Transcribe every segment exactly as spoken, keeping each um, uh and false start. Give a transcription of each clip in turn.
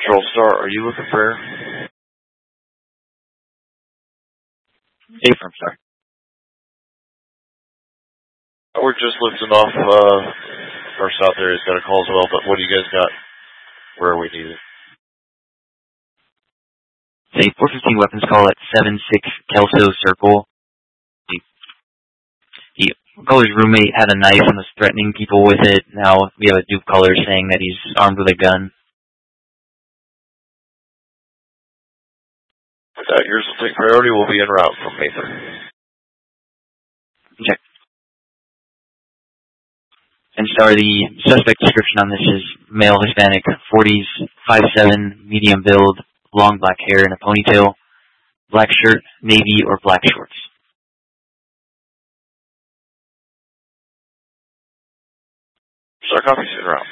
Control Star, are you looking for air? A-firm, sorry. We're just lifting off, uh, our south area's got a call as well, but what do you guys got? Where are we needed? Say four fifteen weapons call at seven six Kelso Circle. He, he Caller's roommate had a knife and was threatening people with it. Now we have a dupe caller saying that he's armed with a gun. That yours will take priority. We'll be en route from Mather. Check. And sorry, the suspect description on this is male Hispanic, forties, five seven, medium build, long black hair and a ponytail, black shirt, navy or black shorts. Star copy, en route.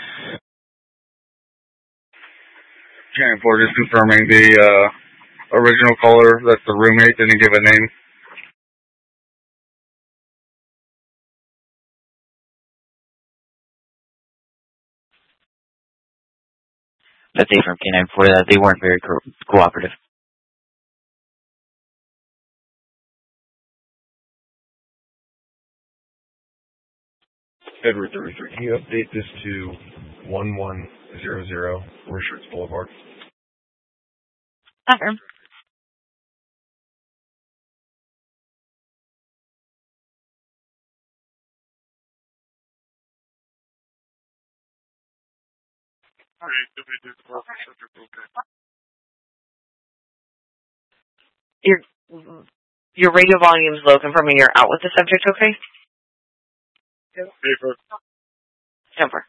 Channel four just confirming the uh, original caller, that's the roommate, didn't give a name. That's A from K nine four. That they weren't very co cooperative. Edward thirty-three, can you update this to one one zero zero Richards Boulevard? Affirm. Your your radio volume is low, confirming you're out with the subject, okay? Paper. Jumper.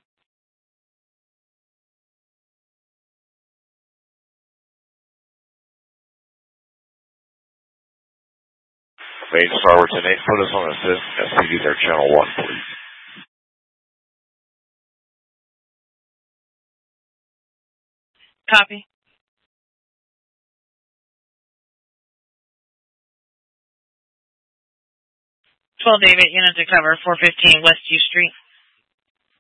Main Star, ten eight, put us on assist. S P D there, channel one, please. Copy. twelve David, unit to cover, four fifteen West U Street.